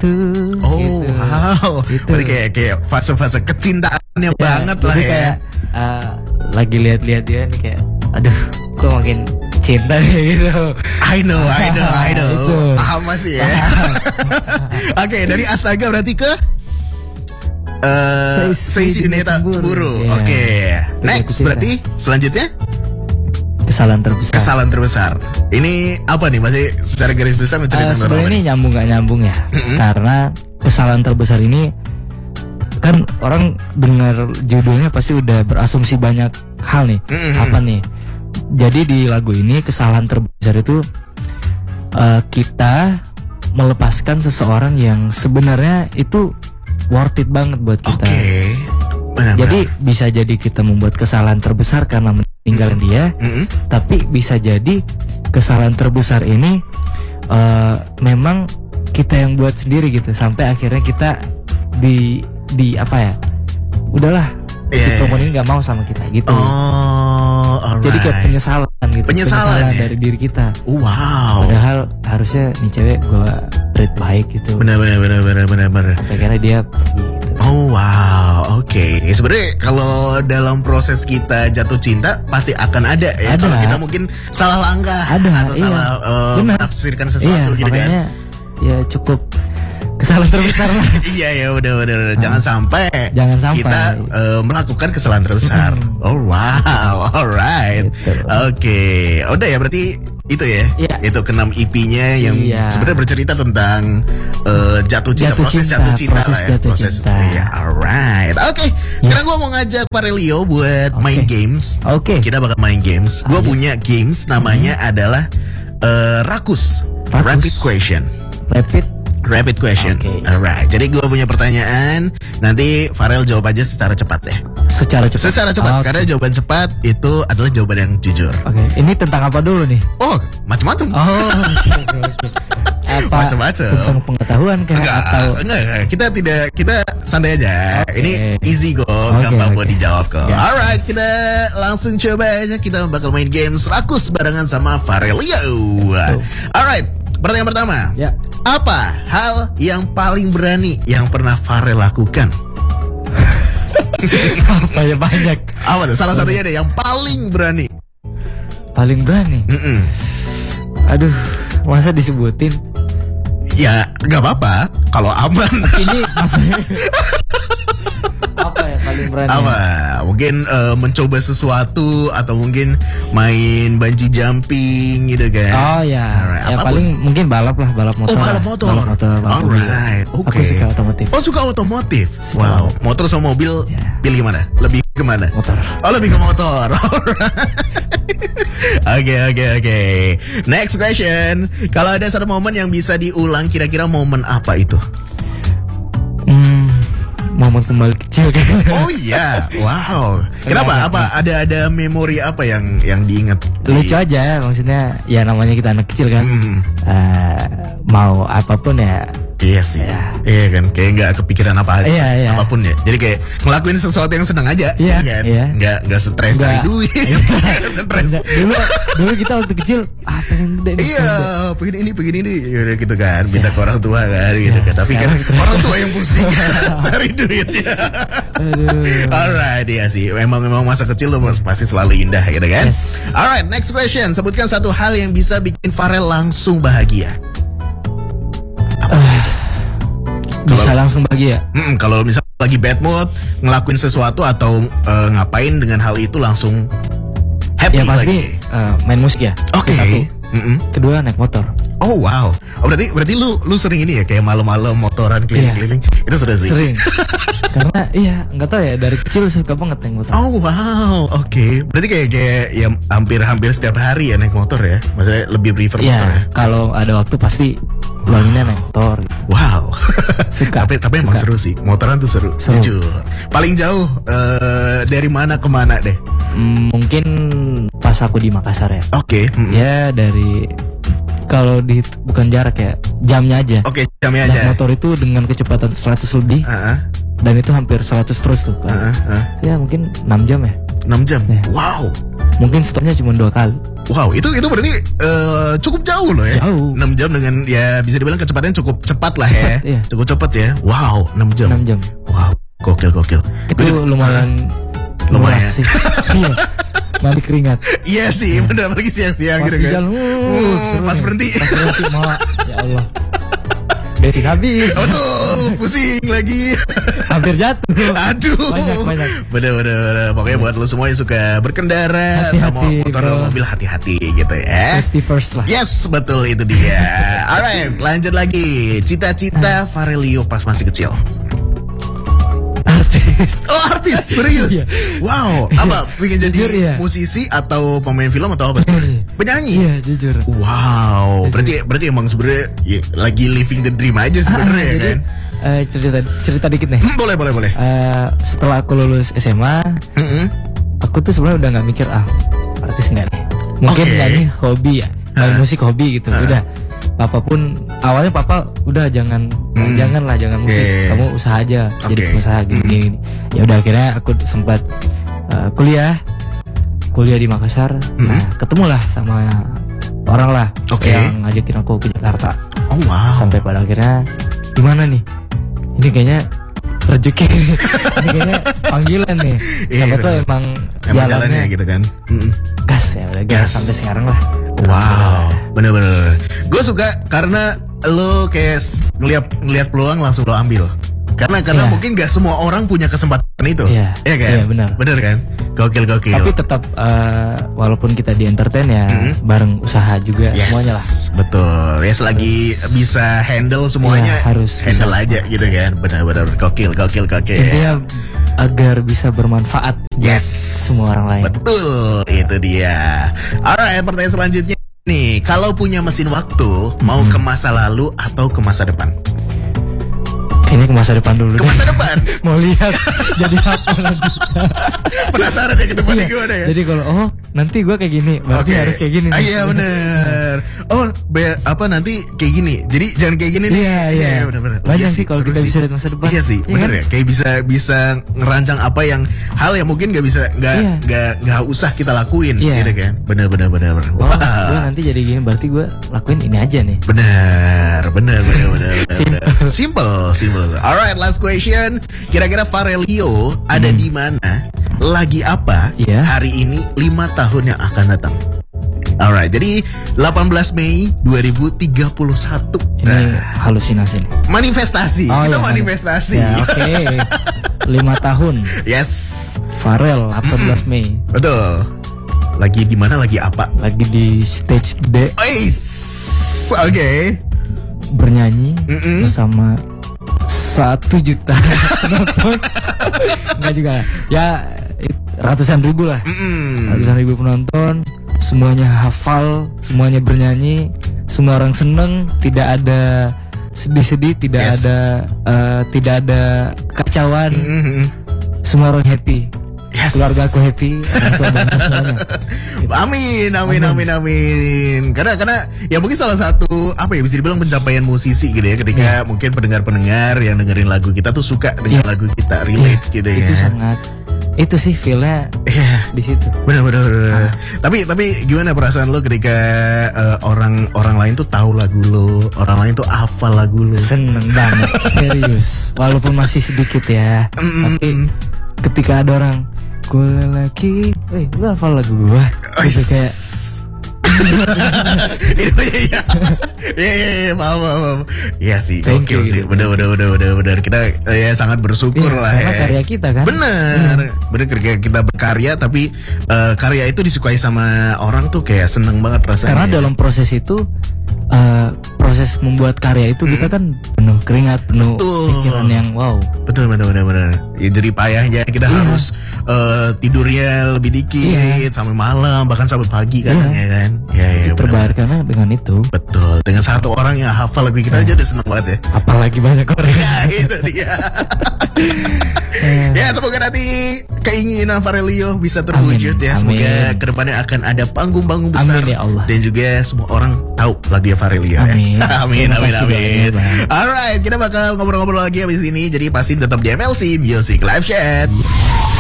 itu. Oh gitu. wow. Gitu. Berarti kayak fase-fase kecintaannya banget lah jadi ya. kayak, lagi lihat-lihat dia nih kayak, aduh, kok makin cinta nih gitu. I know. Itu. Paham masih ya. Oke, dari astaga berarti ke Seisi dunia tak cemburu. Yeah. Oke. Next Cinta. berarti selanjutnya Kesalahan terbesar. Ini apa nih? Masih secara garis besar menceritakan tentang Sebenarnya apa ini nih? nyambung gak nyambung ya. Karena kesalahan terbesar ini kan orang dengar judulnya pasti udah berasumsi banyak hal nih. Apa nih? Jadi di lagu ini kesalahan terbesar itu kita melepaskan seseorang yang sebenarnya itu worth it banget buat kita. Oke. Benar. Jadi bisa jadi kita membuat kesalahan terbesar karena meninggalkan dia, tapi bisa jadi kesalahan terbesar ini memang kita yang buat sendiri gitu, sampai akhirnya kita di apa ya? Udahlah, si perempuan ini nggak mau sama kita gitu. Oh, alright. Jadi kayak penyesalan gitu. Penyesalan ya? dari diri kita. Wow. Padahal harusnya nih cewek gue treat baik gitu. Benar. Sampai akhirnya dia pergi gitu. Oh wow, oke. Sebenarnya kalau dalam proses kita jatuh cinta pasti akan ada ya. Ada. Kalau kita mungkin salah langkah Ada, atau iya. salah Benar. menafsirkan sesuatu Iya, gitu kan. makanya ya cukup kesalahan terbesar lah. Iya ya, udah. Jangan sampai kita melakukan kesalahan terbesar. Oh wow, alright. Gitu. Oke, udah ya berarti itu ya. Iya. Itu ke-6 EP-nya yang sebenarnya bercerita tentang jatuh cinta, proses jatuh cinta lah ya. Iya, alright. Oke, sekarang gue mau ngajak Farelio buat main games. Oke. Kita bakal main games. Gue punya games namanya adalah Rakus. Rapid Question. Rapid question. Okay. Alright. Jadi gue punya pertanyaan. Nanti Farel jawab aja secara cepat ya. Secara cepat. Okay. Karena jawaban cepat itu adalah jawaban yang jujur. Oke. Ini tentang apa dulu nih? Oh, macam-macam. Oh, oke. Apa? Macam-macam. Tentang pengetahuan kah atau? Enggak. Kita santai aja. Okay. Ini easy kok, gampang buat dijawab kok. Yeah. Alright, kita langsung coba aja. Kita bakal main games Rakus barengan sama Farelio. Alright. Pertanyaan pertama, apa hal yang paling berani yang pernah Farel lakukan? Apa ya, banyak. Apa tuh? Salah satunya deh yang paling berani. Paling berani? Aduh, masa disebutin? Ya, nggak apa-apa kalau aman. Ini maksudnya apa ya paling berani? Apa? Mungkin mencoba sesuatu atau mungkin main bungee jumping gitu kan? Oh ya, Alright, ya apapun. paling mungkin balap motor. Oh, balap motor. Alright, oke. Aku suka otomotif. Oh, suka otomotif. Wow. Motor sama mobil pilih mana? Lebih kemana? Motor. Oh, lebih ke motor. Oke. Next question. Kalau ada satu momen yang bisa diulang, kira-kira momen apa itu? Momen kembali kecil kan. Oh iya, wow. Kenapa? Apa ada memori apa yang diingat? Lucu aja, maksudnya ya namanya kita anak kecil kan. Mau apapun ya. Iya sih. Iya kan, kayak nggak kepikiran apa Iya. apapun ya. Jadi kayak ngelakuin sesuatu yang senang aja, Iya, kan? iya. Nggak stres cari duit. Stres. Dulu kita waktu kecil pengen gede nih. Iya, pengen ini, yaudah gitu kan, minta ke orang tua kan, gitu kan. Tapi kan orang tua yang pusing cari duit ya. Alright, iya sih. Memang masa kecil lo pasti selalu indah, gitu kan? Yes. Alright, next question. Sebutkan satu hal yang bisa bikin Farel langsung bahagia. Bisa langsung bahagia. Kalau misalnya lagi bad mood, ngelakuin sesuatu atau ngapain dengan hal itu langsung happy ya pasti lagi. Main musik ya. Oke. Satu. Kedua naik motor. Oh wow. Oh berarti lu sering ini ya kayak malam-malam motoran keliling-keliling. Itu seru sih. Sering. Karena nggak tahu ya, dari kecil suka banget naik motor. Oh wow. Oke. Berarti kayak ya hampir setiap hari ya naik motor ya. Maksudnya lebih prefer motor ya. Kalau ada waktu pasti luanginnya naik motor. Wow. Suka. tapi emang seru sih. Motoran tuh seru. Jujur. Paling jauh dari mana ke mana deh? Mungkin pas aku di Makassar ya. Oke. Ya dari kalau bukan jarak ya, jamnya aja. Oke, jamnya aja. Naik motor itu dengan kecepatan 100 lebih. Dan itu hampir 100 terus tuh kan. Ya mungkin 6 jam ya. 6 jam? Wow. Mungkin stopnya cuma 2 kali. Wow, itu berarti cukup jauh loh ya. Jauh. 6 jam dengan ya bisa dibilang kecepatannya cukup cepat lah ya. Iya. Cukup cepat ya. Wow, 6 jam. 6 jam. Wow, gokil. Itu lumayan lumayan. sih. Iya. Mandi keringat. Iya sih, bener lagi siang-siang gitu kan. Pas berhenti. Malah, ya Allah. Bensin habis. Betul, pusing lagi. Hampir jatuh. Aduh. Banyak. Bener. Pokoknya buat lo semua yang suka berkendara, hati-hati, mau motor atau mobil, hati-hati gitu ya. Safety first lah. Yes, betul itu dia. Alright, lanjut lagi. Cita-cita Farelio pas masih kecil. Artis. Oh, artis, serius. Wow, apa? Pengen jadi Jujur, ya. musisi atau pemain film atau apa? Penyanyi. Iya, jujur. Wow, berarti emang sebenarnya ya, lagi living the dream aja sebenarnya ya kan? Cerita dikit nih. Boleh. Setelah aku lulus SMA, aku tuh sebenarnya udah nggak mikir artis nggak nih. Mungkin nyanyi hobi ya, main musik hobi gitu. Udah. Papa pun awalnya papa udah jangan musik, kamu usaha aja, jadi pengusaha gini. Ya udah akhirnya aku sempat kuliah di Makassar. Nah, ketemulah sama orang lah yang ngajakin aku ke Jakarta. Oh wow. Sampai pada akhirnya gimana nih? Ini kayaknya rezeki. Ini kayaknya panggilan nih. Siapa tuh emang jalannya gitu kan. Gas ya udah gas sampai sekarang lah. Wow, bener. Gue suka karena lo kayak ngelihat peluang langsung lo ambil. Karena mungkin gak semua orang punya kesempatan itu. Iya kan? Iya benar. Bener kan? Gokil. Tapi tetap walaupun kita di entertain ya bareng usaha juga semuanya lah. Betul. Ya selagi bisa handle semuanya harus handle aja gitu kan. Benar-benar gokil. Intinya agar bisa bermanfaat semua orang lain. Betul, itu dia. Alright, pertanyaan selanjutnya nih, kalau punya mesin waktu, mau ke masa lalu atau ke masa depan? Kayaknya ke masa depan dulu. Ke masa depan? Mau lihat jadi apa nanti. Penasaran ya ke depannya gimana ya? Jadi kalau nanti gue kayak gini, berarti harus kayak gini. Iya bener. Nanti kayak gini. Jadi jangan kayak gini nih. Iya bener. Banyak sih kalau kita bisa lihat masa depan. Iya sih, bener ya. Kayak bisa ngerancang apa hal yang mungkin nggak usah kita lakuin, gitu kan? Bener. Gue nanti jadi gini, berarti gue lakuin ini aja nih. Bener. Simple. Alright, last question. Kira-kira Farelio ada di mana? Lagi apa hari ini 5 tahun yang akan datang? Alright, jadi 18 Mei 2031. Ini halusinasi nih. Manifestasi. Kita manifestasi. Ya, oke. 5 tahun. Yes. Farel 18 Mei. Betul. Lagi di mana? Lagi apa? Lagi di stage gede. Oke. Bernyanyi bersama 1 juta penonton. Enggak juga. Ya ratusan ribu lah. Ratusan ribu penonton. Semuanya hafal, semuanya bernyanyi, semua orang seneng, tidak ada sedih-sedih, tidak ada kekacauan. Semua orang happy. Keluarga aku happy, orang tua bangga semuanya. Amin. Karena ya mungkin salah satu bisa dibilang pencapaian musisi gitu ya, ketika mungkin pendengar-pendengar yang dengerin lagu kita tuh suka dengan lagu kita, relate gitu ya. Itu sih feelnya di situ. Benar. Tapi gimana perasaan lo ketika orang lain tuh tahu lagu lo, orang lain tuh hafal lagu lo? Seneng banget, serius. Walaupun masih sedikit ya, tapi ketika ada orang gue lagi, lu hafal lagu gue, gitu kayak. Iya, maaf. Iya sih, gokil sih. Bener. Kita sangat bersyukur lah karena karya kita kan. Bener ketika kita berkarya, tapi karya itu disukai sama orang tuh kayak seneng banget rasanya. Karena dalam proses itu, proses membuat karya itu kita kan penuh keringat, penuh pikiran yang wow. Betul. Ya, jadi payahnya kita harus tidurnya lebih dikit sampai malam, bahkan sampai pagi kadang ya kan. Ya, terbayar karena dengan itu. Betul. Dengan satu orang yang hafal lagu kita aja udah seneng banget ya. Apalagi banyak orang. Ya itu dia. Ya semoga nanti keinginan Farelio bisa terwujud ya. Semoga kedepannya akan ada panggung-panggung besar. Amin ya Allah. Dan juga semua orang tahu lagu Farelio ya. Amin. Alright, kita bakal ngobrol-ngobrol lagi abis ini. Jadi pasti tetap di MLC Music Live Chat.